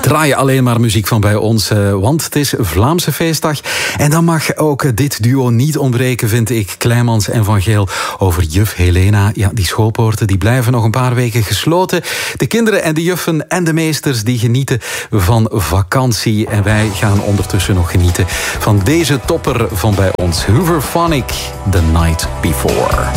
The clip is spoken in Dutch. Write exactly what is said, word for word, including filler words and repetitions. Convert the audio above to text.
draaien alleen maar muziek van bij ons, want het is Vlaamse feestdag. En dan mag ook dit duo niet ontbreken, vind ik. Kleimans en Van Geel over juf Helena. Ja, die schoolpoorten die blijven nog een paar weken gesloten. De kinderen en de juffen en de meesters die genieten van vakantie. En wij gaan ondertussen nog genieten van deze topper van bij ons. Hooverphonic, The Night Before.